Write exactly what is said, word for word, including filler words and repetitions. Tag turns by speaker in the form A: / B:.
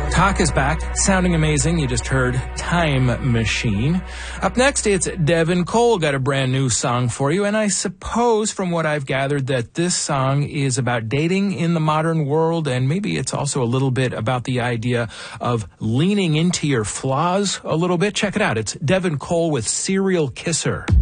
A: Talk is back, sounding amazing. You just heard Time Machine. Up next, it's Devin Cole got a brand new song for you, and I suppose from what I've gathered that this song is about dating in the modern world, and maybe it's also a little bit about the idea of leaning into your flaws a little bit. Check it out. It's Devin Cole with Serial Kisser.